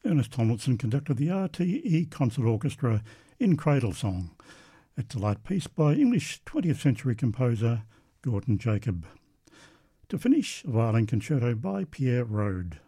Ernest Tomlinson conducted the RTE Concert Orchestra in Cradle Song. It's a light piece by English 20th century composer Gordon Jacob. To finish, a violin concerto by Pierre Rode.